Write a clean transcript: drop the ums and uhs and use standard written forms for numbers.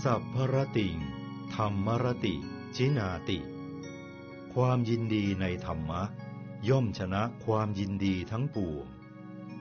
สัพพรติงธรรมรติชินาติความยินดีในธรรมะย่อมชนะความยินดีทั้งปวง